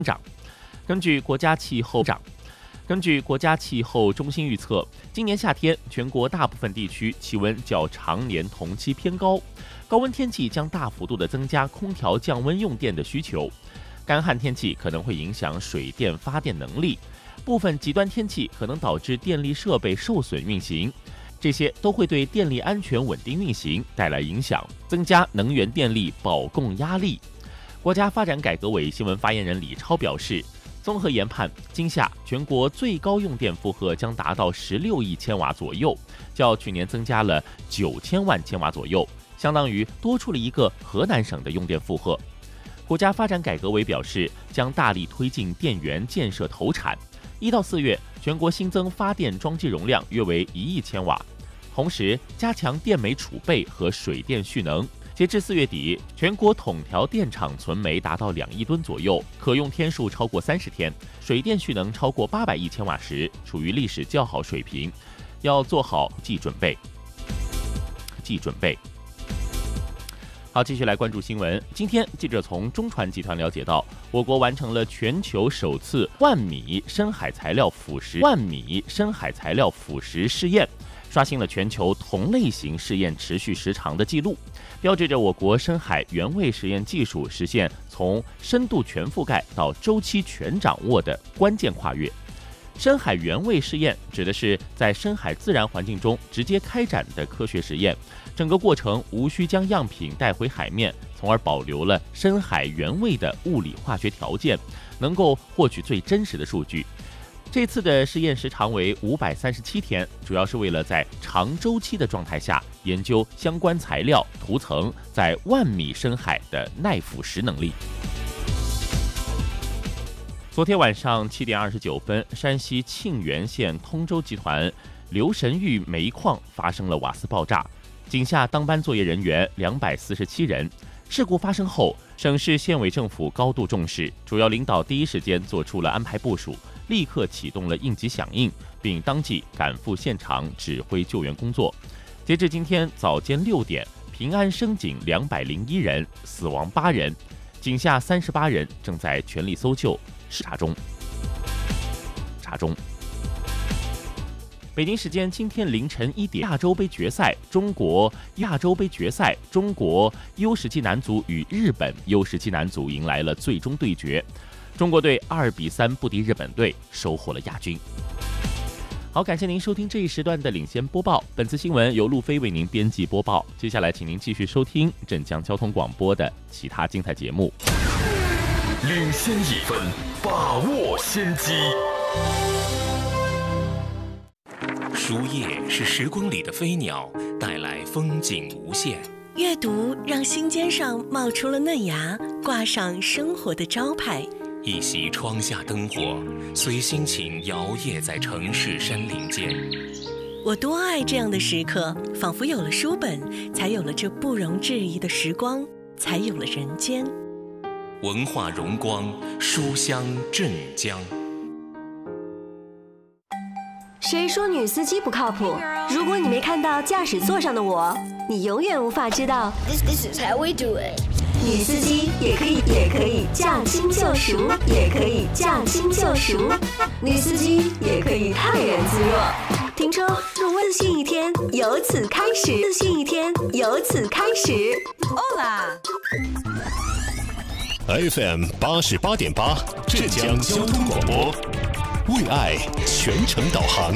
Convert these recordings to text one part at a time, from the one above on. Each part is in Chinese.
涨。根据国家气候中心预测，今年夏天全国大部分地区气温较常年同期偏高，高温天气将大幅度地增加空调降温用电的需求。干旱天气可能会影响水电发电能力，部分极端天气可能导致电力设备受损运行，这些都会对电力安全稳定运行带来影响，增加能源电力保供压力。国家发展改革委新闻发言人李超表示，综合研判，今夏全国最高用电负荷将达到16亿千瓦左右，较去年增加了9000万千瓦左右，相当于多出了一个河南省的用电负荷。国家发展改革委表示，将大力推进电源建设投产，1到4月全国新增发电装机容量约为1亿千瓦，同时加强电煤储备和水电蓄能。截至4月底，全国统调电厂存煤达到2亿吨左右，可用天数超过30天，水电蓄能超过800亿千瓦时，处于历史较好水平，要做好计准备。好，继续来关注新闻。今天，记者从中传集团了解到，我国完成了全球首次10000米深海材料腐蚀试验，刷新了全球同类型试验持续时长的记录，标志着我国深海原位实验技术实现从深度全覆盖到周期全掌握的关键跨越。深海原位试验指的是在深海自然环境中直接开展的科学实验，整个过程无需将样品带回海面，从而保留了深海原位的物理化学条件，能够获取最真实的数据。这次的试验时长为537天，主要是为了在长周期的状态下研究相关材料涂层在10000米深海的耐腐蚀能力。昨天晚上7点29分，山西沁源县通州集团刘神峪煤矿发生了瓦斯爆炸，井下当班作业人员247人。事故发生后，省市县委政府高度重视，主要领导第一时间做出了安排部署，立刻启动了应急响应，并当即赶赴现场指挥救援工作。截至今天早间6点，平安升井201人，死亡8人，井下38人正在全力搜救查中。北京时间今天凌晨1点，亚洲杯决赛，中国 U17男足与日本 U17男足迎来了最终对决，中国队2-3不敌日本队，收获了亚军。好，感谢您收听这一时段的领先播报。本次新闻由路飞为您编辑播报。接下来，请您继续收听镇江交通广播的其他精彩节目。 领先1分，把握先机。 书页是时光里的飞鸟，带来风景无限。 阅读让心尖上冒出了嫩芽，挂上生活的招牌。 一袭窗下灯火，随心情摇曳在城市山林间。 我多爱这样的时刻，仿佛有了书本，才有了这不容置疑的时光，才有了人间。 文化荣光，书香镇江。 谁说女司机不靠谱？如果你没看到驾驶座上的我，你永远无法知道。 This is how we do it。 女司机也可以驾轻就熟，女司机也可以泰然自若。停车，自信一天由此开始。 Hola。 FM 88.8，镇江交通广播，为爱全程导航。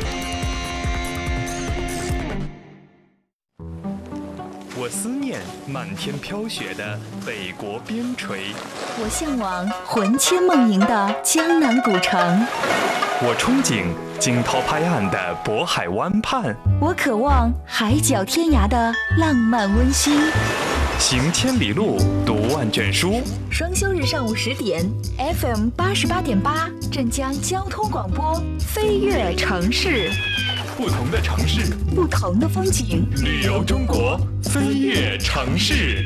我思念漫天飘雪的北国边陲， 我向往魂牵梦萦的江南古城， 我憧憬惊涛拍岸的渤海湾畔， 我渴望海角天涯的浪漫温馨。 行千里路，读万卷书。 双休日上午10点 ，FM 88.8，镇江交通广播，飞跃城市。 不同的城市， 不同的风景， 旅游中国，飞跃城市。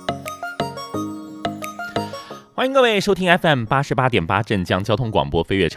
欢迎各位收听 FM 88.8镇江交通广播飞跃城